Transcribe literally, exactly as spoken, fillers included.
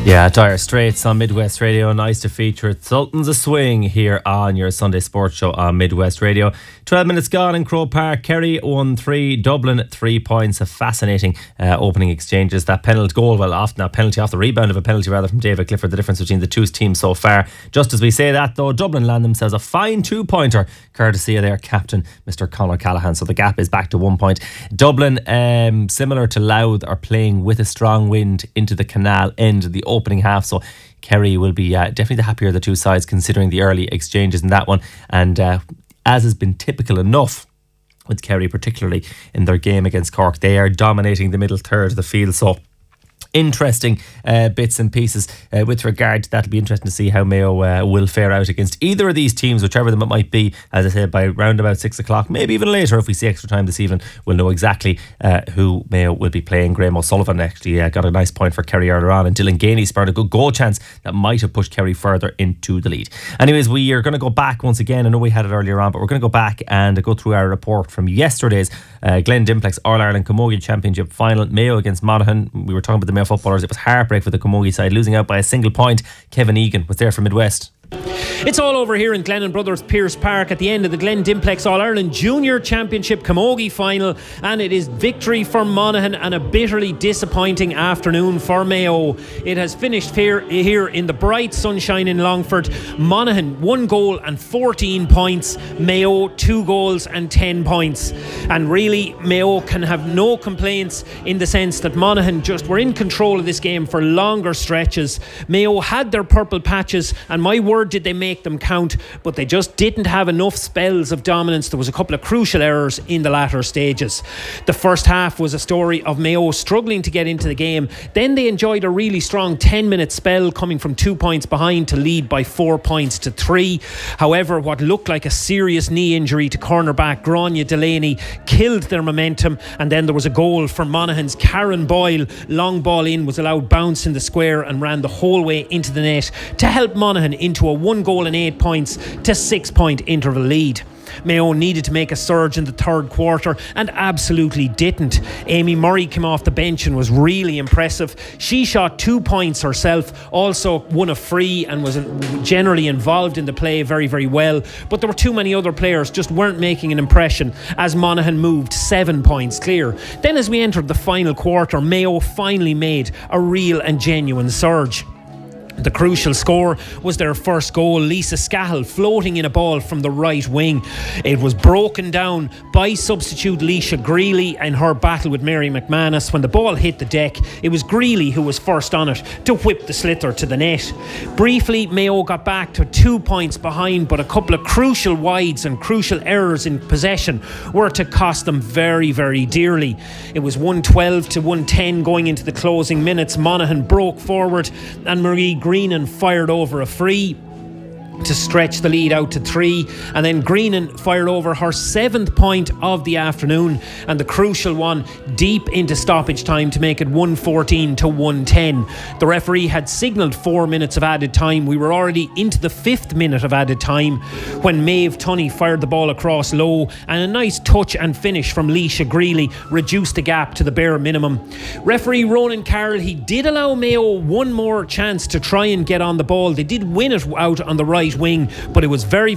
Yeah, Dire Straits on Midwest Radio. Nice to feature Sultans of Swing here on your Sunday sports show on Midwest Radio. twelve minutes gone in Croke Park. Kerry one three, Dublin three points. A fascinating uh, opening exchanges. That penalty goal, well, often a penalty off the rebound of a penalty rather from David Clifford. The difference between the two teams so far. Just as we say that though, Dublin land themselves a fine two-pointer courtesy of their captain, Mister Conor Callaghan. So the gap is back to one point. Dublin, um, similar to Louth, are playing with a strong wind into the canal end of the opening half, so Kerry will be uh, definitely the happier of the two sides considering the early exchanges in that one. And uh, as has been typical enough with Kerry, particularly in their game against Cork, they are dominating the middle third of the field. So interesting uh, bits and pieces uh, with regard to that. It'll be interesting to see how Mayo uh, will fare out against either of these teams, whichever them it might be. As I said, by round about six o'clock, maybe even later if we see extra time this evening, we'll know exactly uh, who Mayo will be playing. Graham O'Sullivan actually uh, got a nice point for Kerry earlier on, and Dylan Gainey spurred a good goal chance that might have pushed Kerry further into the lead. Anyways, we are going to go back once again. I know we had it earlier on, but we're going to go back and go through our report from yesterday's uh, Glen Dimplex All-Ireland Camogie Championship final. Mayo against Monaghan. We were talking about the Mayo footballers. It was heartbreak for the Camogie side, losing out by a single point. Kevin Egan was there for Midwest. It's all over here in Glennon Brothers Pierce Park at the end of the Glen Dimplex All-Ireland Junior Championship Camogie final, and it is victory for Monaghan and a bitterly disappointing afternoon for Mayo. It has finished here, here in the bright sunshine in Longford. Monaghan one goal and fourteen points, Mayo two goals and ten points, and really Mayo can have no complaints in the sense that Monaghan just were in control of this game for longer stretches. Mayo had their purple patches, and my word did they make them count, but they just didn't have enough spells of dominance. There was a couple of crucial errors in the latter stages. The first half was a story of Mayo struggling to get into the game. Then they enjoyed a really strong ten minute spell coming from two points behind to lead by four points to three. However, what looked like a serious knee injury to cornerback Grania Delaney killed their momentum, and then there was a goal for Monaghan's Karen Boyle. Long ball in was allowed bounce in the square and ran the whole way into the net to help Monaghan into a one goal and eight points to six point interval lead. Mayo needed to make a surge in the third quarter and absolutely didn't. Amy Murray came off the bench and was really impressive. She shot two points herself, also won a free and was generally involved in the play very, very well. But there were too many other players just weren't making an impression as Monaghan moved seven points clear. Then as we entered the final quarter, Mayo finally made a real and genuine surge. The crucial score was their first goal. Lisa Scahill floating in a ball from the right wing. It was broken down by substitute Leisha Greeley in her battle with Mary McManus. When the ball hit the deck, it was Greeley who was first on it to whip the sliotar to the net. Briefly, Mayo got back to two points behind, but a couple of crucial wides and crucial errors in possession were to cost them very, very dearly. It was one twelve to one ten going into the closing minutes. Monaghan broke forward and Marie Greenan fired over a free to stretch the lead out to three, and then Greenan fired over her seventh point of the afternoon, and the crucial one deep into stoppage time to make it one fourteen to one ten. The referee had signalled four minutes of added time. We were already into the fifth minute of added time when Maeve Tunney fired the ball across low, and a nice touch and finish from Leisha Greeley reduced the gap to the bare minimum. Referee Ronan Carroll, he did allow Mayo one more chance to try and get on the ball. They did win it out on the right wing, but it was very